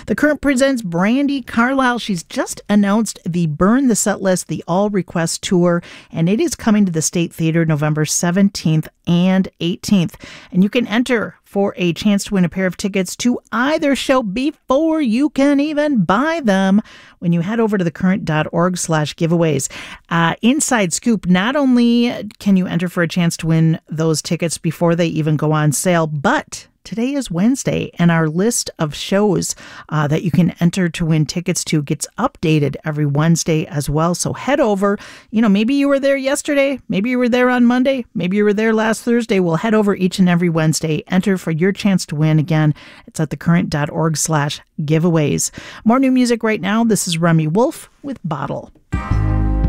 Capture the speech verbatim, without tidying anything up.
The Current presents Brandi Carlile. She's just announced the Burn the Set List, the All Request Tour, and it is coming to the State Theater November seventeenth and eighteenth. And you can enter for a chance to win a pair of tickets to either show before you can even buy them when you head over to thecurrent.org slash giveaways. Uh, inside scoop, not only can you enter for a chance to win those tickets before they even go on sale, but today is Wednesday, and our list of shows uh, that you can enter to win tickets to gets updated every Wednesday as well. So head over. You know, maybe you were there yesterday. Maybe you were there on Monday. Maybe you were there last Thursday. We'll head over each and every Wednesday. Enter for your chance to win. Again, it's at thecurrent.org slash giveaways. More new music right now. This is Remy Wolf with Bottle.